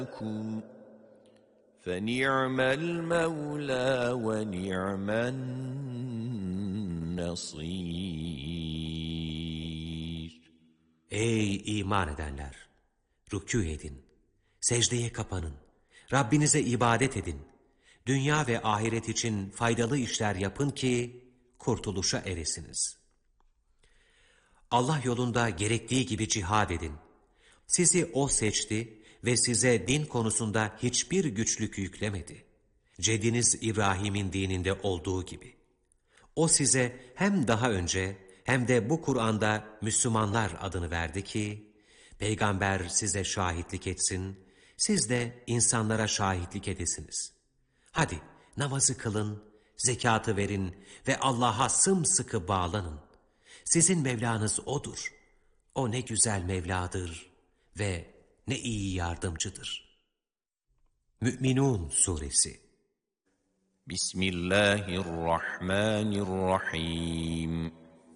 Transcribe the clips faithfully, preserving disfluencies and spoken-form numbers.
لكم فنعم المولى ونعم النصير. Ey iman edenler! Rükû edin, secdeye kapanın, Rabbinize ibadet edin, dünya ve ahiret için faydalı işler yapın ki kurtuluşa eresiniz. Allah yolunda gerektiği gibi cihad edin. Sizi O seçti ve size din konusunda hiçbir güçlük yüklemedi. Ceddiniz İbrahim'in dininde olduğu gibi. O size hem daha önce hem de bu Kur'an'da Müslümanlar adını verdi ki, Peygamber size şahitlik etsin, siz de insanlara şahitlik edesiniz. Hadi namazı kılın, zekatı verin ve Allah'a sımsıkı bağlanın. Sizin Mevlanız O'dur. O ne güzel Mevladır ve ne iyi yardımcıdır. Mü'minun Suresi. Bismillahirrahmanirrahim.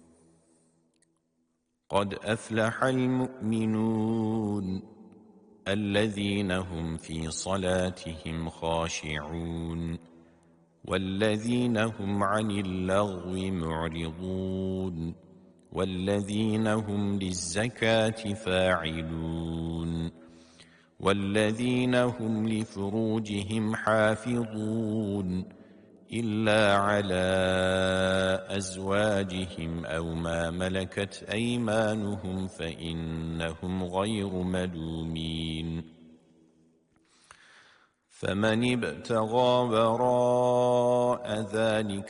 قد أفلح المؤمنون الذين هم في صلاتهم خاشعون والذين هم عن اللغو معرضون والذين هم للزكاة فاعلون والذين هم لفروجهم حافظون إلا على أزواجهم أو ما ملكت أيمانهم فإنهم غير ملومين فمن ابتغى وراء ذلك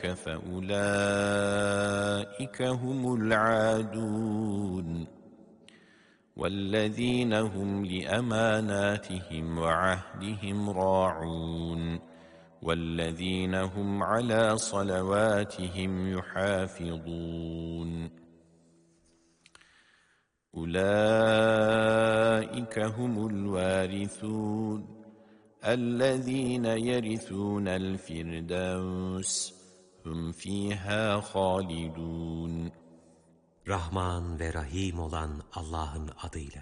فأولئك هم العادون والذين هم لأماناتهم وعهدهم راعون وَالَّذ۪ينَ هُمْ عَلَى صَلَوَاتِهِمْ يُحَافِظُونَ أُولَٰئِكَ هُمُ الْوَارِثُونَ الَّذ۪ينَ يَرِثُونَ الْفِرْدَوْسَ هُمْ ف۪يهَا خَالِدُونَ. Rahman ve Rahim olan Allah'ın adıyla.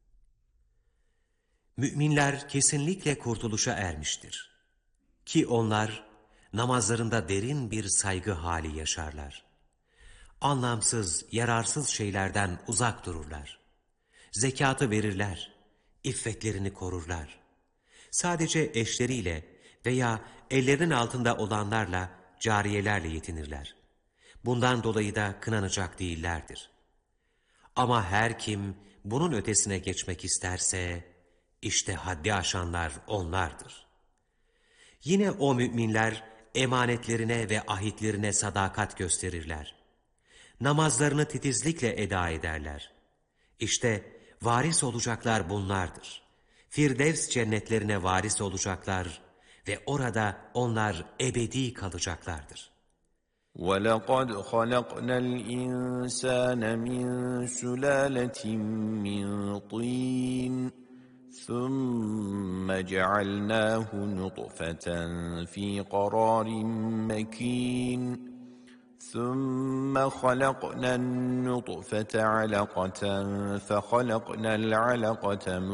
Müminler kesinlikle kurtuluşa ermiştir. Ki onlar namazlarında derin bir saygı hali yaşarlar. Anlamsız, yararsız şeylerden uzak dururlar. Zekatı verirler, iffetlerini korurlar. Sadece eşleriyle veya ellerinin altında olanlarla, cariyelerle yetinirler. Bundan dolayı da kınanacak değillerdir. Ama her kim bunun ötesine geçmek isterse, işte haddi aşanlar onlardır. Yine o müminler emanetlerine ve ahitlerine sadakat gösterirler. Namazlarını titizlikle eda ederler. İşte varis olacaklar bunlardır. Firdevs cennetlerine varis olacaklar ve orada onlar ebedi kalacaklardır. وَلَقَدْ خَلَقْنَا الْإِنْسَانَ مِنْ سُلَالَةٍ مِنْ طِينٍ ثُمَّ جَعَلْنَاهُ نُطْفَةً فِي قَرَارٍ مَكِينٍ ثُمَّ خَلَقْنَا النُّطْفَةَ عَلَقَةً فَخَلَقْنَا الْعَلَقَةَ